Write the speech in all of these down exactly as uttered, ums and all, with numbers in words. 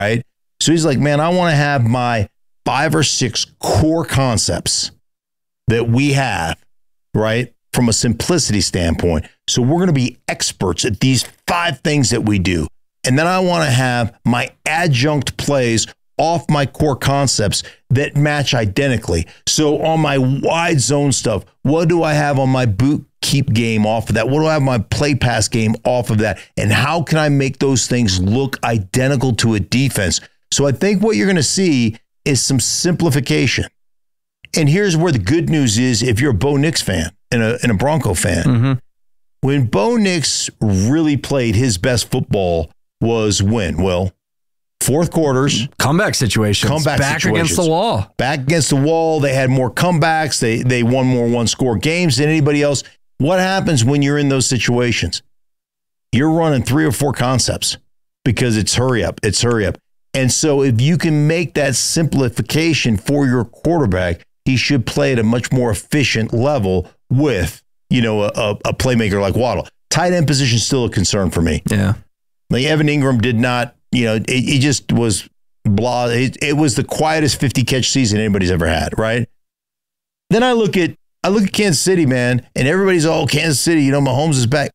right? So he's like, man, I want to have my five or six core concepts that we have, right, from a simplicity standpoint. So we're going to be experts at these five things that we do. And then I want to have my adjunct plays off my core concepts that match identically. So on my wide zone stuff, what do I have on my boot keep game off of that? What do I have my play pass game off of that? And how can I make those things look identical to a defense? So I think what you're going to see is some simplification. And here's where the good news is if you're a Bo Nix fan and a, and a Bronco fan. Mm-hmm. When Bo Nix really played his best football was when, Will? Fourth quarters. Comeback situations. Comeback Back situations. against the wall. Back against the wall. They had more comebacks. They they won more one-score games than anybody else. What happens when you're in those situations? You're running three or four concepts because it's hurry up. It's hurry up. And so if you can make that simplification for your quarterback, he should play at a much more efficient level with, you know, a, a playmaker like Waddle. Tight end position is still a concern for me. Yeah. Like Evan Ingram did not, you know, he just was blah. It, it was the quietest fifty catch season anybody's ever had, right? Then I look at I look at Kansas City, man, and everybody's all Kansas City, you know, Mahomes is back.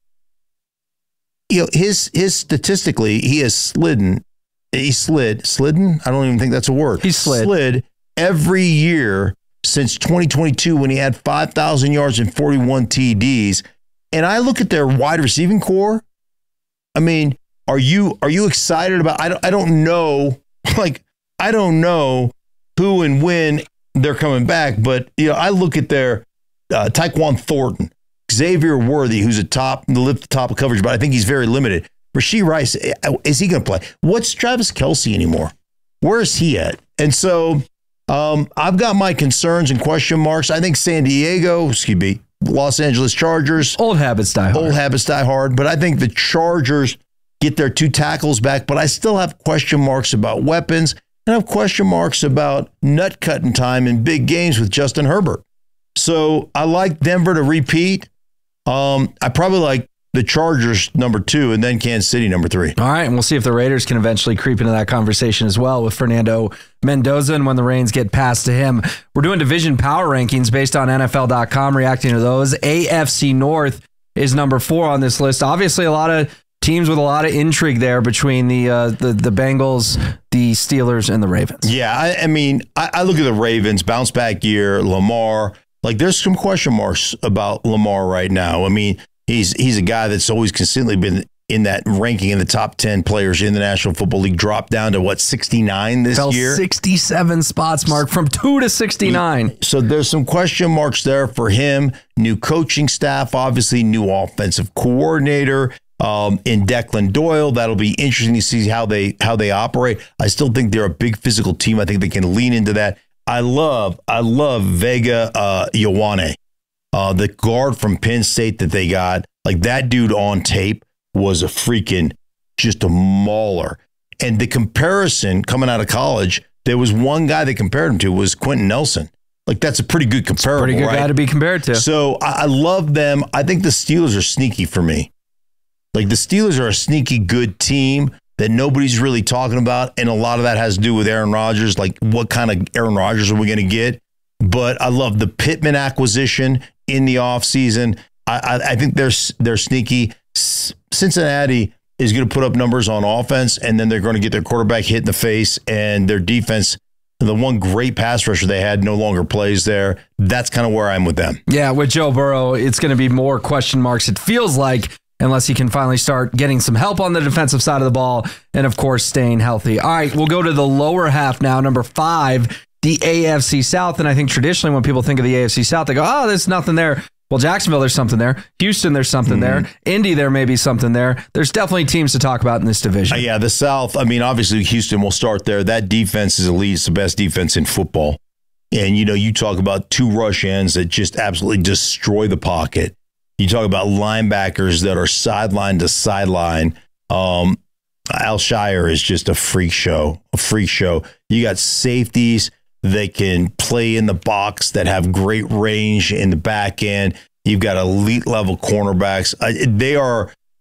You know, his his statistically, he has slidden. He slid, slidden? I don't even think that's a word. He slid. Slid every year since twenty twenty-two when he had five thousand yards and forty-one T Ds. And I look at their wide receiving core. I mean, are you are you excited about? I don't I don't know. Like I don't know who and when they're coming back, but you know, I look at their uh, Tyquan Thornton, Xavier Worthy, who's a top, lift the top of coverage, but I think he's very limited. Rashee Rice, is he going to play? What's Travis Kelce anymore? Where is he at? And so um, I've got my concerns and question marks. I think San Diego, excuse me, Los Angeles Chargers. Old habits die hard. Old habits die hard. But I think the Chargers get their two tackles back. But I still have question marks about weapons. And I have question marks about nut cutting time in big games with Justin Herbert. So I like Denver to repeat. Um, I probably like the Chargers number two and then Kansas City number three. All right, and we'll see if the Raiders can eventually creep into that conversation as well with Fernando Mendoza and when the reins get passed to him. We're doing division power rankings based on N F L dot com, reacting to those. A F C North is number four on this list. Obviously, a lot of teams with a lot of intrigue there between the uh, the, the Bengals, the Steelers, and the Ravens. Yeah, I, I mean, I, I look at the Ravens, bounce back year, Lamar. Like, there's some question marks about Lamar right now. I mean, He's he's a guy that's always consistently been in that ranking in the top ten players in the National Football League. Dropped down to, what, sixty-nine this Fell year? sixty-seven spots, Mark, from two to sixty-nine. So there's some question marks there for him. New coaching staff, obviously new offensive coordinator um, in Declan Doyle. That'll be interesting to see how they how they operate. I still think they're a big physical team. I think they can lean into that. I love, I love Vega uh, Ioane. Uh, the guard from Penn State that they got, like that dude on tape was a freaking just a mauler. And the comparison coming out of college, there was one guy they compared him to was Quentin Nelson. Like that's a pretty good comparable, pretty good right? guy to be compared to. So I, I love them. I think the Steelers are sneaky for me. Like the Steelers are a sneaky good team that nobody's really talking about. And a lot of that has to do with Aaron Rodgers. Like what kind of Aaron Rodgers are we going to get? But I love the Pittman acquisition in the offseason. I, I, I think they're, they're sneaky. S- Cincinnati is going to put up numbers on offense, and then they're going to get their quarterback hit in the face, and their defense, the one great pass rusher they had, no longer plays there. That's kind of where I'm with them. Yeah, with Joe Burrow, it's going to be more question marks, it feels like, unless he can finally start getting some help on the defensive side of the ball, and, of course, staying healthy. All right, we'll go to the lower half now, number five, the A F C South. And I think traditionally when people think of the A F C South, they go, oh, there's nothing there. Well, Jacksonville, there's something there. Houston, there's something mm-hmm. there. Indy, there may be something there. There's definitely teams to talk about in this division. Uh, yeah, the South, I mean, obviously Houston will start there. That defense is elite. It's the best defense in football. And, you know, you talk about two rush ends that just absolutely destroy the pocket. You talk about linebackers that are sideline to sideline. Um, Al Shire is just a freak show, a freak show. You got safeties. They can play in the box that have great range in the back end. You've got elite level cornerbacks. Uh, they are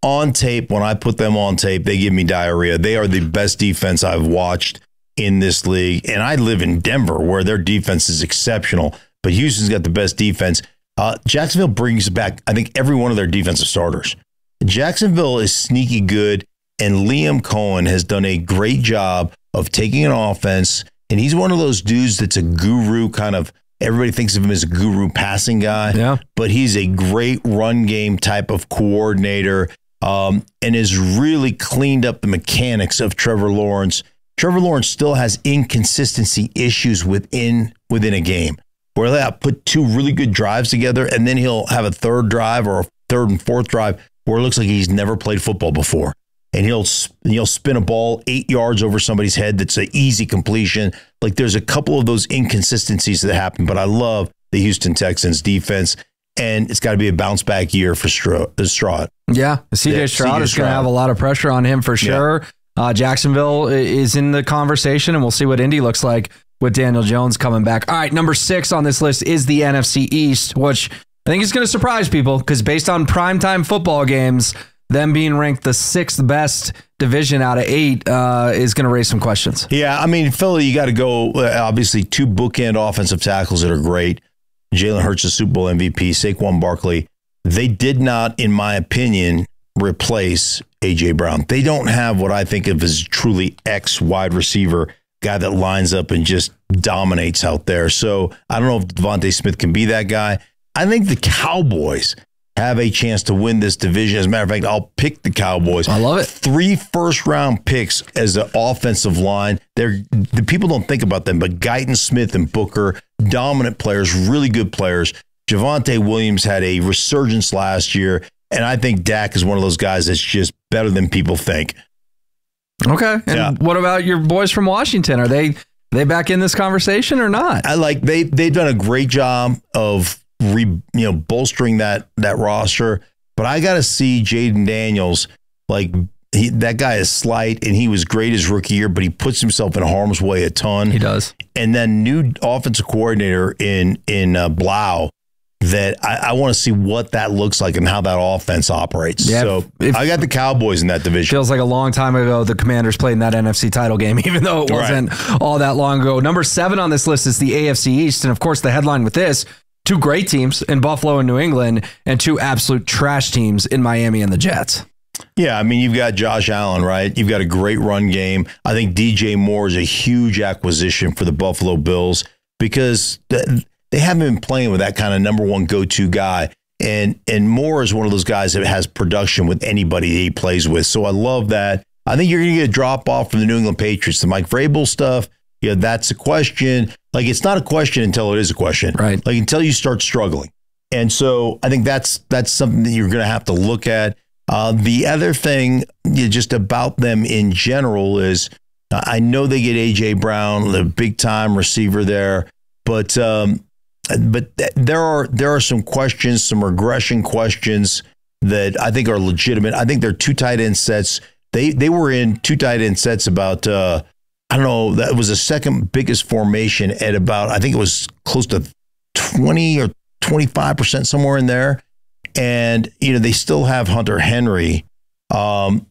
on tape, when I put them on tape, they give me diarrhea. They are the best defense I've watched in this league. And I live in Denver, where their defense is exceptional, but Houston's got the best defense. Uh, Jacksonville brings back, I think, every one of their defensive starters. Jacksonville is sneaky good, and Liam Cohen has done a great job of taking an offense, and he's one of those dudes that's a guru kind of, everybody thinks of him as a guru passing guy, yeah. but he's a great run game type of coordinator, um, and has really cleaned up the mechanics of Trevor Lawrence. Trevor Lawrence still has inconsistency issues within within a game, where they'll put two really good drives together, and then he'll have a third drive or a third and fourth drive where it looks like he's never played football before. And he'll he'll spin a ball eight yards over somebody's head that's an easy completion. Like, there's a couple of those inconsistencies that happen, but I love the Houston Texans defense, and it's got to be a bounce back year for Stroud. Yeah, C J Yeah, Stroud C J is going to Stroud. have a lot of pressure on him for sure. Yeah. Uh, Jacksonville is in the conversation, and we'll see what Indy looks like with Daniel Jones coming back. All right, number six on this list is the N F C East, which I think is going to surprise people, because based on primetime football games, them being ranked the sixth best division out of eight uh, is going to raise some questions. Yeah, I mean, Philly, you got to go, uh, obviously, two bookend offensive tackles that are great. Jalen Hurts, the Super Bowl M V P, Saquon Barkley. They did not, in my opinion, replace A J Brown. They don't have what I think of as truly X wide receiver, guy that lines up and just dominates out there. So I don't know if Devontae Smith can be that guy. I think the Cowboys have a chance to win this division. As a matter of fact, I'll pick the Cowboys. I love it. Three first-round picks as an offensive line. They're, the people don't think about them, but Guyton Smith and Booker, dominant players, really good players. Javonte Williams had a resurgence last year, and I think Dak is one of those guys that's just better than people think. Okay. And Yeah. what about your boys from Washington? Are they they back in this conversation or not? I like they they've done a great job of re, you know bolstering that that roster, but I got to see Jaden Daniels. Like, he, that guy is slight, and he was great his rookie year, but he puts himself in harm's way a ton. He does. And then new offensive coordinator in in uh, Blau. That I, I want to see what that looks like and how that offense operates. Yeah, so if, I got the Cowboys in that division. Feels like a long time ago the Commanders played in that N F C title game, even though it wasn't right. all that long ago. Number seven on this list is the A F C East. And of course, the headline with this, two great teams in Buffalo and New England, and two absolute trash teams in Miami and the Jets. Yeah, I mean, you've got Josh Allen, right? You've got a great run game. I think D J Moore is a huge acquisition for the Buffalo Bills, because the, they haven't been playing with that kind of number one go-to guy. And and Moore is one of those guys that has production with anybody he plays with. So I love that. I think you're going to get a drop-off from the New England Patriots. The Mike Vrabel stuff, yeah, that's a question. Like, it's not a question until it is a question. Right. Like, until you start struggling. And so I think that's that's something that you're going to have to look at. Uh, the other thing, you know, just about them in general is, uh, I know they get A J Brown, the big-time receiver there, but um, But th- there are there are some questions, some regression questions that I think are legitimate. I think they're two tight end sets. They they were in two tight end sets about, uh, I don't know, that was the second biggest formation at about, I think it was close to twenty or twenty-five percent, somewhere in there. And, you know, they still have Hunter Henry. Um,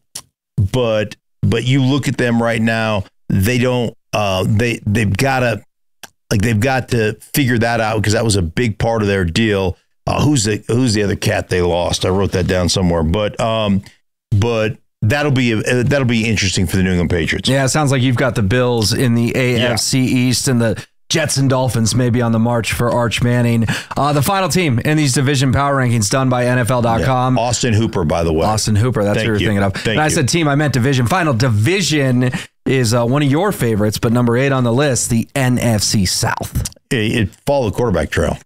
but but you look at them right now, they don't, uh, they, they've got to, Like they've got to figure that out, because that was a big part of their deal. Uh, who's the Who's the other cat they lost? I wrote that down somewhere. But um, but that'll be a, that'll be interesting for the New England Patriots. Yeah, it sounds like you've got the Bills in the A F C yeah. East, and the Jets and Dolphins maybe on the march for Arch Manning. Uh, the final team in these division power rankings done by N F L dot com. Yeah. Austin Hooper, by the way. Austin Hooper, that's Thank what you're you. thinking of. Thank and I you. said team, I meant division. Final division is uh, one of your favorites, but number eight on the list, the N F C South. It, it followed the quarterback trail.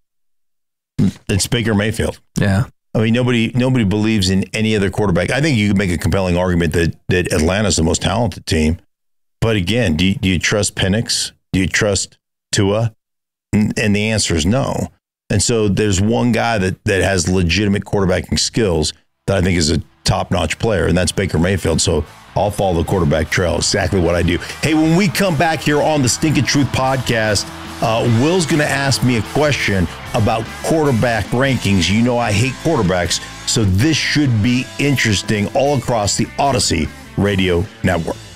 It's Baker Mayfield. Yeah. I mean, nobody nobody believes in any other quarterback. I think you could make a compelling argument that that Atlanta's the most talented team. But again, do you, do you trust Penix? Do you trust Tua? And, and the answer is no. And so there's one guy that that has legitimate quarterbacking skills that I think is a top-notch player, and that's Baker Mayfield. So I'll follow the quarterback trail. Exactly what I do. Hey, when we come back here on the Stinkin' Truth podcast, uh, Will's going to ask me a question about quarterback rankings. You know I hate quarterbacks. So this should be interesting all across the Odyssey Radio Network.